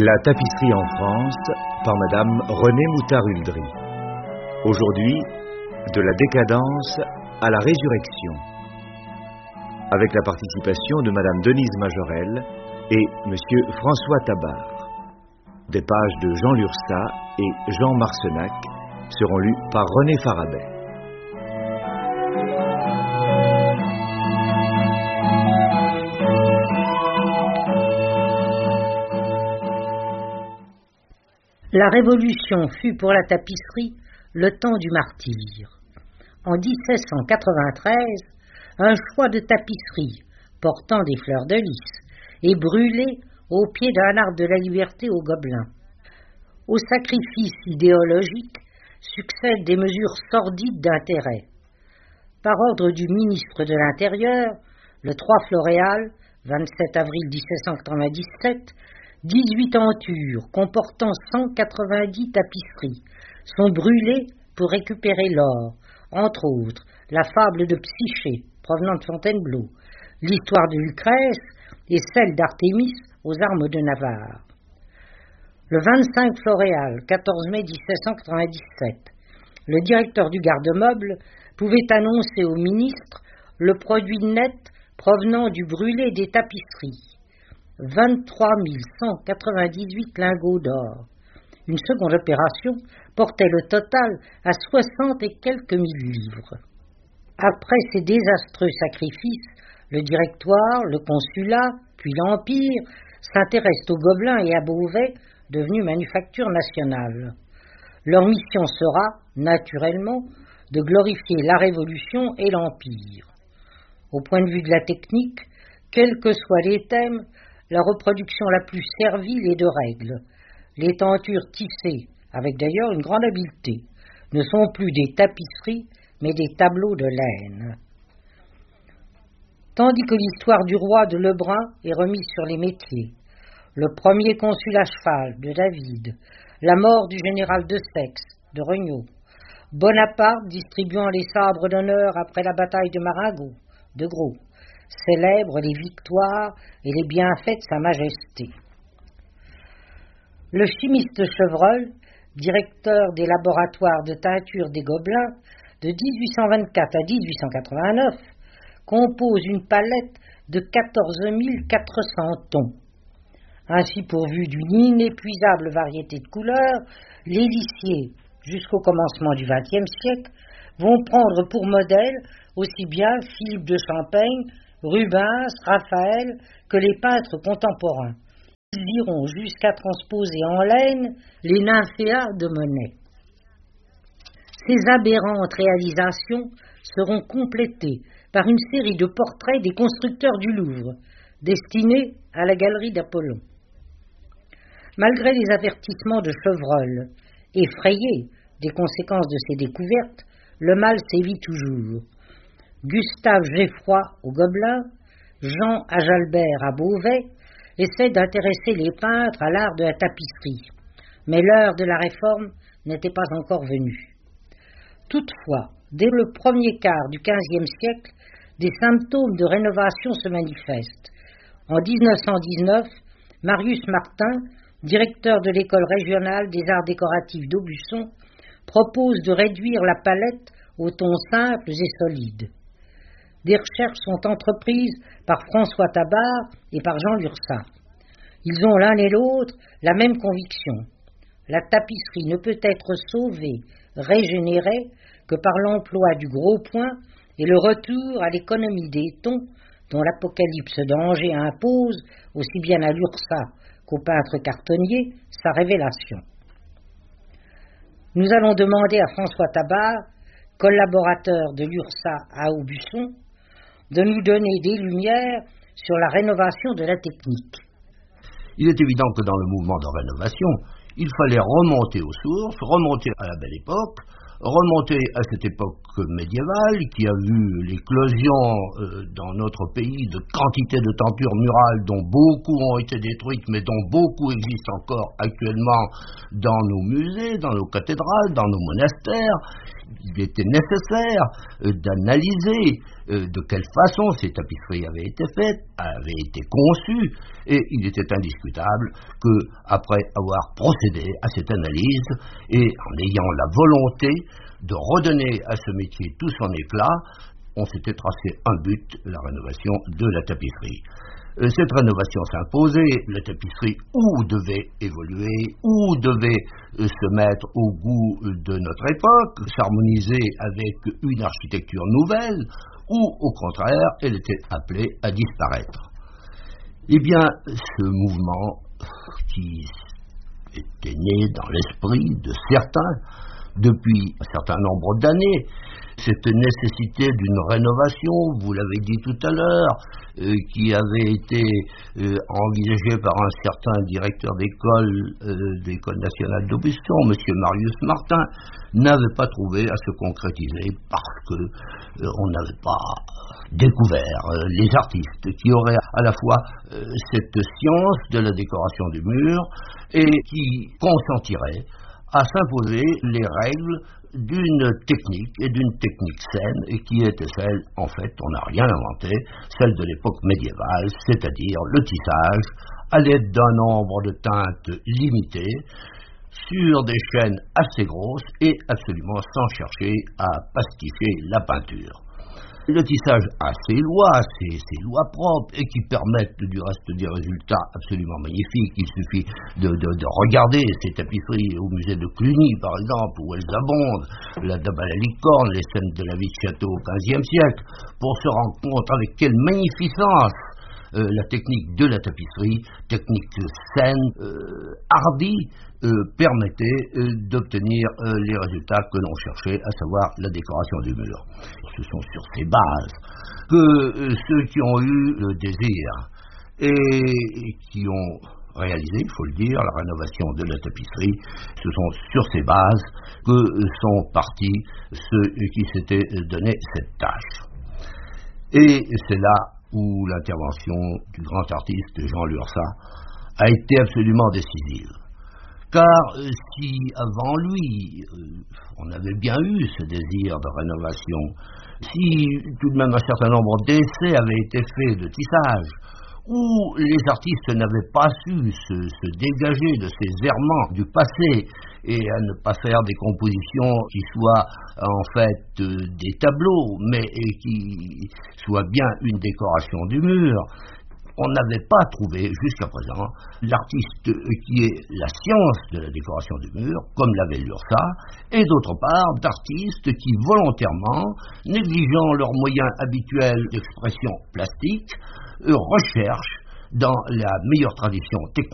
La tapisserie en France par Madame Renée Moutard-Huldry. Aujourd'hui, de la décadence à la résurrection. Avec la participation de Madame Denise Majorel et Monsieur François Tabar. Des pages de Jean Lurçat et Jean Marcenac seront lues par René Farabet. La Révolution fut pour la tapisserie le temps du martyre. En 1793, un choix de tapisserie portant des fleurs de lys est brûlé au pied d'un arbre de la liberté aux Gobelins. Au sacrifice idéologique succèdent des mesures sordides d'intérêt. Par ordre du ministre de l'Intérieur, le 3 Floréal, 27 avril 1797, 18 tentures comportant 190 tapisseries sont brûlées pour récupérer l'or, entre autres la fable de Psyché, provenant de Fontainebleau, l'histoire de Lucrèce et celle d'Artémis aux armes de Navarre. Le 25 Floréal, 14 mai 1797, le directeur du garde-meuble pouvait annoncer au ministre le produit net provenant du brûlé des tapisseries. 23 198 lingots d'or. Une seconde opération portait le total à 60 et quelques mille livres. Après ces désastreux sacrifices, le directoire, le consulat, puis l'Empire s'intéressent aux Gobelins et à Beauvais, devenus manufacture nationale. Leur mission sera, naturellement, de glorifier la Révolution et l'Empire. Au point de vue de la technique, quels que soient les thèmes, la reproduction la plus servile est de règle. Les tentures tissées, avec d'ailleurs une grande habileté, ne sont plus des tapisseries, mais des tableaux de laine. Tandis que l'histoire du roi de Lebrun est remise sur les métiers, le premier consul à cheval de David, la mort du général de Sex de Regnault, Bonaparte distribuant les sabres d'honneur après la bataille de Marengo de Gros, célèbre les victoires et les bienfaits de Sa Majesté. Le chimiste Chevreul, directeur des laboratoires de teinture des Gobelins de 1824 à 1889, compose une palette de 14 400 tons. Ainsi pourvu d'une inépuisable variété de couleurs, les lissiers, jusqu'au commencement du XXe siècle, vont prendre pour modèle aussi bien Philippe de Champaigne, Rubens, Raphaël, que les peintres contemporains. Ils iront jusqu'à transposer en laine les nymphéas de Monet. Ces aberrantes réalisations seront complétées par une série de portraits des constructeurs du Louvre, destinés à la galerie d'Apollon. Malgré les avertissements de Chevreul, effrayé des conséquences de ces découvertes, le mal sévit toujours. Gustave Geffroy au Gobelin, Jean Ajalbert à Beauvais essaient d'intéresser les peintres à l'art de la tapisserie, mais l'heure de la réforme n'était pas encore venue. Toutefois, dès le premier quart du XVe siècle, des symptômes de rénovation se manifestent. En 1919, Marius Martin, directeur de l'école régionale des arts décoratifs d'Aubusson, propose de réduire la palette aux tons simples et solides. Des recherches sont entreprises par François Tabar et par Jean Lurçat. Ils ont l'un et l'autre la même conviction. La tapisserie ne peut être sauvée, régénérée, que par l'emploi du gros point et le retour à l'économie des tons dont l'Apocalypse d'Angers impose, aussi bien à Lurçat qu'au peintre cartonnier, sa révélation. Nous allons demander à François Tabar, collaborateur de Lurçat à Aubusson, de nous donner des lumières sur la rénovation de la technique. Il est évident que dans le mouvement de rénovation, il fallait remonter aux sources, remonter à la belle époque, remonter à cette époque médiévale qui a vu l'éclosion dans notre pays de quantités de tentures murales dont beaucoup ont été détruites mais dont beaucoup existent encore actuellement dans nos musées, dans nos cathédrales, dans nos monastères. il était nécessaire d'analyser de quelle façon ces tapisseries avaient été faites, avaient été conçues, et il était indiscutable que, après avoir procédé à cette analyse et en ayant la volonté de redonner à ce métier tout son éclat, on s'était tracé un but, la rénovation de la tapisserie. Cette rénovation s'imposait, la tapisserie ou devait évoluer, ou devait se mettre au goût de notre époque, s'harmoniser avec une architecture nouvelle, ou au contraire, elle était appelée à disparaître. Eh bien, ce mouvement qui était né dans l'esprit de certains depuis un certain nombre d'années, cette nécessité d'une rénovation, vous l'avez dit tout à l'heure, qui avait été envisagée par un certain directeur d'école nationale d'Aubusson, M. Marius Martin, n'avait pas trouvé à se concrétiser parce que on n'avait pas découvert les artistes qui auraient à la fois cette science de la décoration du mur et qui consentiraient à s'imposer les règles d'une technique et d'une technique saine, et qui était celle, en fait, on n'a rien inventé, celle de l'époque médiévale, c'est-à-dire le tissage à l'aide d'un nombre de teintes limité sur des chaînes assez grosses et absolument sans chercher à pasticher la peinture. Le tissage a ses lois propres, et qui permettent du reste des résultats absolument magnifiques. Il suffit de regarder ces tapisseries au musée de Cluny, par exemple, où elles abondent, la Dame à la licorne, les scènes de la vie de château au XVe siècle, pour se rendre compte avec quelle magnificence la technique de la tapisserie, technique saine, hardie, permettait d'obtenir les résultats que l'on cherchait, à savoir la décoration du mur. Ce sont sur ces bases que ceux qui ont eu le désir et qui ont réalisé, il faut le dire, la rénovation de la tapisserie, ce sont sur ces bases que sont partis ceux qui s'étaient donné cette tâche. Et c'est là où l'intervention du grand artiste Jean Lurçat a été absolument décisive. Car si avant lui, on avait bien eu ce désir de rénovation, si tout de même un certain nombre d'essais avaient été faits de tissage, où les artistes n'avaient pas su se dégager de ces errements du passé et à ne pas faire des compositions qui soient en fait des tableaux, mais qui soient bien une décoration du mur, on n'avait pas trouvé jusqu'à présent l'artiste qui est la science de la décoration du mur, comme l'avait Lurçat, et d'autre part d'artistes qui volontairement, négligeant leurs moyens habituels d'expression plastique, recherchent dans la meilleure tradition technique